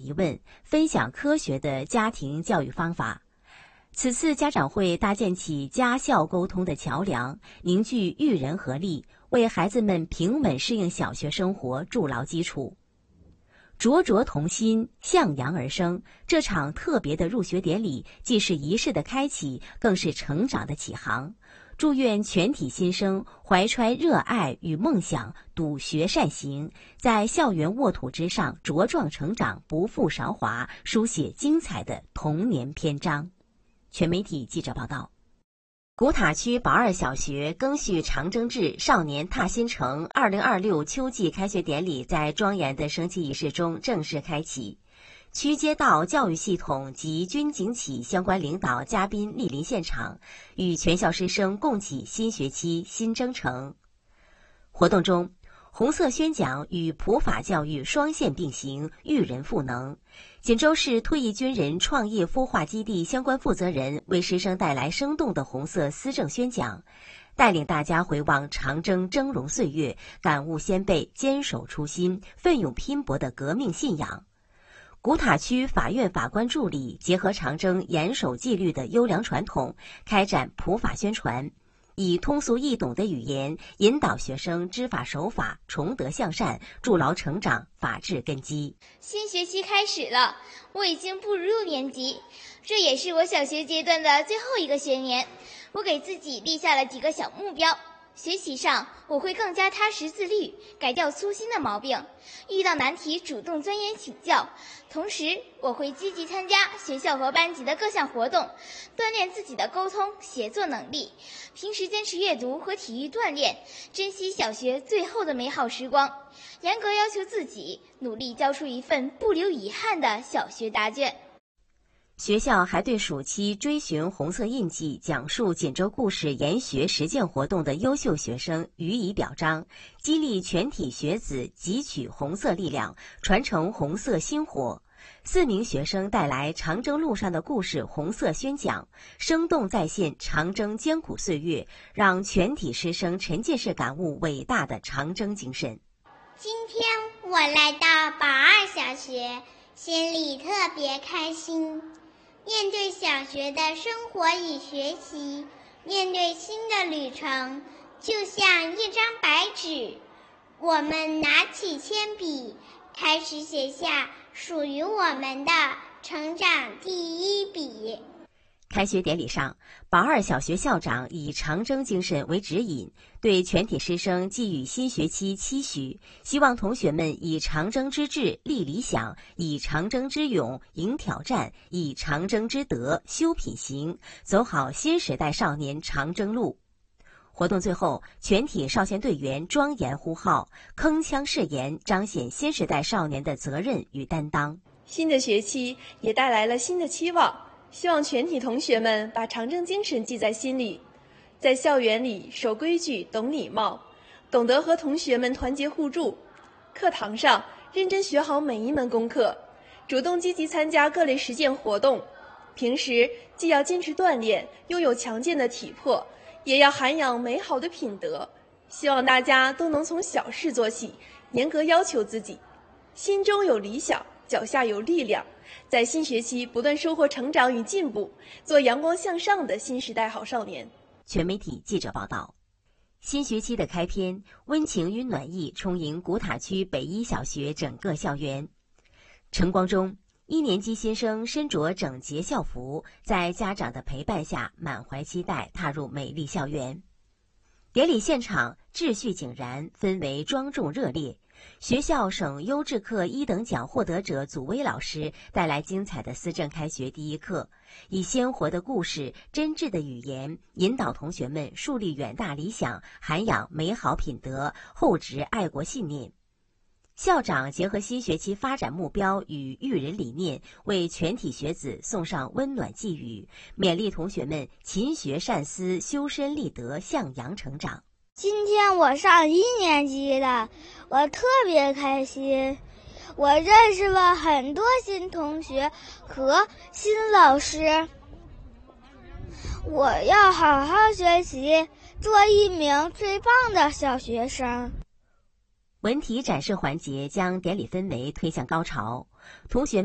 疑问，分享科学的家庭教育方法。此次家长会搭建起家校沟通的桥梁，凝聚育人合力，为孩子们平稳适应小学生活筑牢基础。灼灼童心，向阳而生。这场特别的入学典礼，既是仪式的开启，更是成长的启航。祝愿全体新生怀揣热爱与梦想，笃学善行，在校园沃土之上茁壮成长，不负韶华，书写精彩的童年篇章。全媒体记者报道。古塔区宝二小学赓续长征至少年踏新城2026秋季开学典礼在庄严的升旗仪式中正式开启。区街道教育系统及军警企相关领导嘉宾莅临现场，与全校师生共启新学期新征程。活动中，红色宣讲与普法教育双线并行，育人赋能。锦州市退役军人创业孵化基地相关负责人为师生带来生动的红色思政宣讲，带领大家回望长征峥嵘岁月，感悟先辈坚守初心、奋勇拼搏的革命信仰。古塔区法院法官助理结合长征严守纪律的优良传统，开展普法宣传，以通俗易懂的语言引导学生知法守法，崇德向善，筑牢成长法治根基。 新学期开始了，我已经步入6年级，这也是我小学阶段的最后一个学年。我给自己立下了几个小目标。学习上，我会更加踏实自律，改掉粗心的毛病，遇到难题主动钻研请教。同时，我会积极参加学校和班级的各项活动，锻炼自己的沟通协作能力。平时坚持阅读和体育锻炼，珍惜小学最后的美好时光，严格要求自己，努力交出一份不留遗憾的小学答卷。 学校还对暑期追寻红色印记、讲述锦州故事研学实践活动的优秀学生予以表彰，激励全体学子汲取红色力量，传承红色薪火。4名学生带来长征路上的故事红色宣讲，生动再现长征艰苦岁月，让全体师生沉浸式感悟伟大的长征精神。 今天我来到宝二小学，心里特别开心。面对小学的生活与学习，面对新的旅程，就像一张白纸，我们拿起铅笔，开始写下属于我们的成长第一笔。 开学典礼上，宝二小学校长以长征精神为指引，对全体师生寄予新学期期许，希望同学们以长征之志立理想，以长征之勇迎挑战，以长征之德修品行，走好新时代少年长征路。活动最后，全体少先队员庄严呼号，铿锵誓言，彰显新时代少年的责任与担当。 新的学期也带来了新的期望，希望全体同学们把长征精神记在心里，在校园里守规矩、懂礼貌，懂得和同学们团结互助。课堂上认真学好每一门功课，主动积极参加各类实践活动。平时既要坚持锻炼，拥有强健的体魄，也要涵养美好的品德。希望大家都能从小事做起，严格要求自己，心中有理想，脚下有力量，在新学期不断收获成长与进步，做阳光向上的新时代好少年。 全媒体记者报道。新学期的开篇，温情与暖意充盈古塔区北一小学整个校园。晨光中，1年级新生身着整洁校服，在家长的陪伴下，满怀期待踏入美丽校园。典礼现场秩序井然，氛围庄重热烈。学校省优质课1等奖获得者祖威老师带来精彩的思政开学第一课，以鲜活的故事、真挚的语言引导同学们树立远大理想，涵养美好品德，厚植爱国信念。校长结合新学期发展目标与育人理念，为全体学子送上温暖寄语，勉励同学们勤学善思，修身立德，向阳成长。 今天我上1年级了，我特别开心。我认识了很多新同学和新老师。我要好好学习，做一名最棒的小学生。 文体展示环节将典礼氛围推向高潮，同学